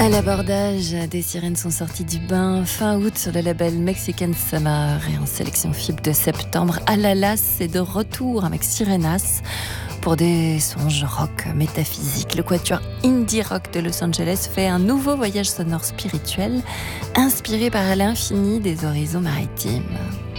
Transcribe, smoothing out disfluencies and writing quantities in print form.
À l'abordage, des sirènes sont sorties du bain fin août sur le label Mexican Summer et en sélection FIB de septembre. Alalas est de retour avec Sirenas pour des songes rock métaphysiques. Le quatuor indie rock de Los Angeles fait un nouveau voyage sonore spirituel inspiré par l'infini des horizons maritimes.